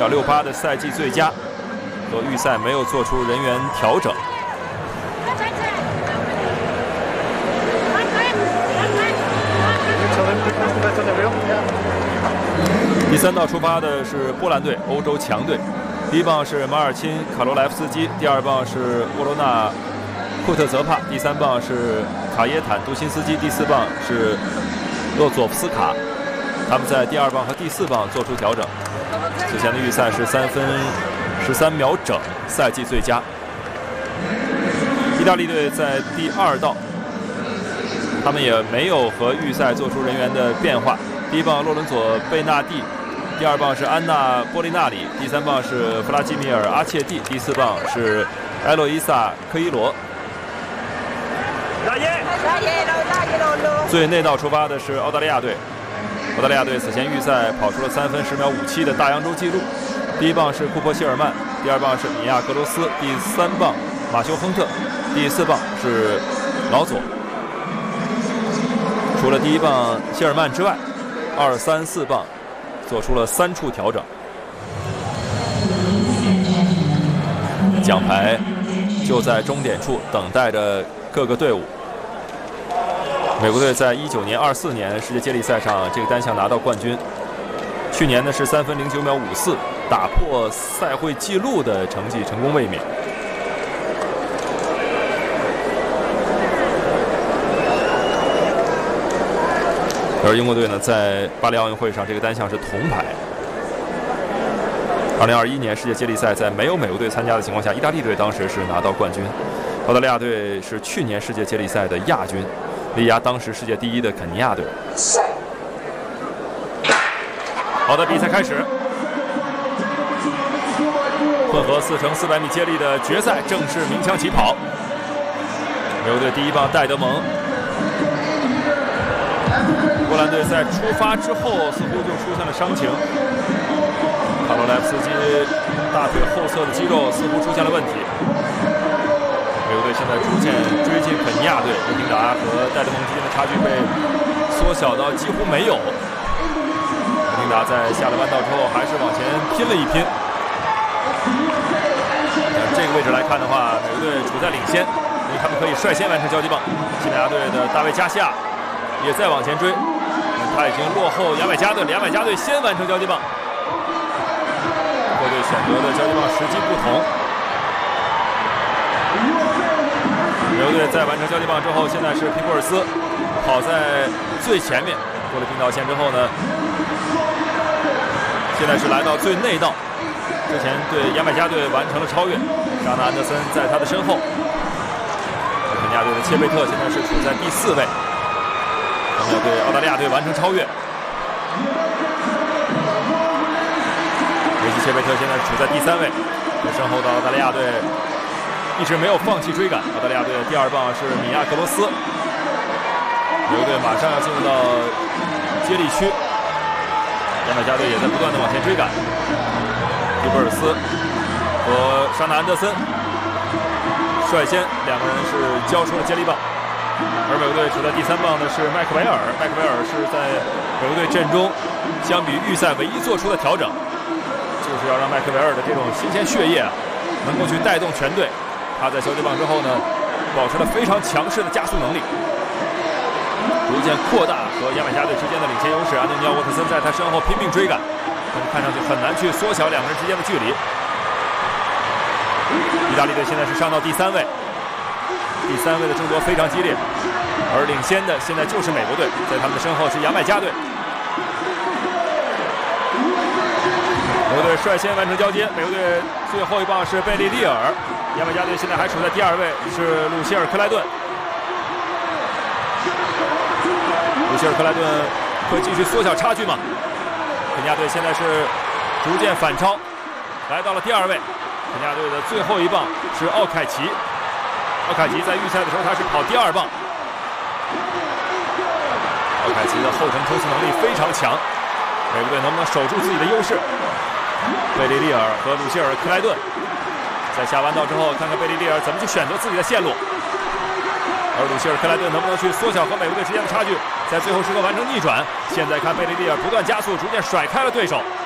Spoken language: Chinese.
秒68的赛季最佳，和预赛没有做出人员调整。第3道出发的是波兰队，欧洲强队。第1棒是马尔钦·卡罗莱夫斯基，第2棒是沃罗纳·库特泽帕，第3棒是卡耶坦·杜辛斯基，第4棒是洛佐夫斯卡。他们在第2棒和第4棒做出调整。此前的预赛是3分13秒整，赛季最佳。意大利队在第2道，他们也没有和预赛做出人员的变化。第1棒洛伦佐·贝纳蒂，第2棒是安娜·波利纳里，第3棒是弗拉基米尔·阿切蒂，第4棒是埃洛伊萨·科伊罗。最内道出发的是澳大利亚队。澳大利亚队此前预赛跑出了3分10秒57的大洋洲纪录。第1棒是库珀希尔曼，第2棒是米亚格罗斯，第3棒马修亨特，第4棒是老佐。除了第1棒希尔曼之外，2、3、4棒做出了3处调整。奖牌就在终点处等待着各个队伍。美国队在19年、24年世界接力赛上这个单项拿到冠军，去年呢是3分09秒54，打破赛会纪录的成绩成功卫冕。而英国队呢，在巴黎奥运会上这个单项是铜牌。2021年世界接力赛在没有美国队参加的情况下，意大利队当时是拿到冠军，澳大利亚队是去年世界接力赛的亚军，力压当时世界第1的肯尼亚队。好的，比赛开始，混合4乘400米接力的决赛正式鸣枪起跑。美国队第1棒戴德蒙。波兰队在出发之后似乎就出现了伤情，卡罗莱夫斯基大腿后侧的肌肉似乎出现了问题。美国队现在逐渐追近肯尼亚队，温廷达和戴德蒙之间的差距被缩小到几乎没有。温廷达在下了弯道之后还是往前拼了一拼。这个位置来看的话，美国队处在领先，因为他们可以率先完成交接棒。西班牙队的大卫加西亚也在往前追，他已经落后牙买加队，牙买加队先完成交接棒。各队选择的交接棒时机不同。美国队在完成交接棒之后，现在是皮库尔斯跑在最前面，过了并道线之后呢，现在是来到最内道，之前对牙买加队完成了超越，沙纳安德森在他的身后。肯尼亚队的切贝特现在是处在第4位。他们要对澳大利亚队完成超越。维基切贝特现在处在第3位，在身后的澳大利亚队一直没有放弃追赶。澳大利亚队的第2棒是米亚格罗斯，美国队马上要进入到接力区，牙买加队也在不断的往前追赶。皮布尔斯和沙纳安德森率先2个人是交出了接力棒。而美国队处在第3棒的是麦克维尔，麦克维尔是在美国队阵中相比预赛唯一做出的调整，就是要让麦克维尔的这种新鲜血液能够去带动全队。他在交接棒之后呢，保持了非常强势的加速能力，逐渐扩大和牙买加队之间的领先优势。安东尼奥·沃特森在他身后拼命追赶，但是看上去很难去缩小2个人之间的距离。意大利队现在是上到第3位。第3位的争夺非常激烈，而领先的现在就是美国队，在他们的身后是牙买加队。美国队率先完成交接，美国队最后一棒是贝利利尔，牙买加队现在还处在第2位，是鲁希尔·克莱顿。鲁希尔·克莱顿会继续缩小差距吗？肯尼亚队现在是逐渐反超，来到了第2位。肯尼亚队的最后一棒是奥凯奇。奥凯奇在预赛的时候他是跑第2棒。奥凯奇的后程冲刺能力非常强，美国队能不能守住自己的优势？贝利利尔和鲁希尔·克莱顿在下弯道之后，看看贝利利尔怎么去选择自己的线路，而鲁希尔·克莱顿能不能去缩小和美国队之间的差距，在最后时刻完成逆转。现在看贝利利尔不断加速，逐渐甩开了对手。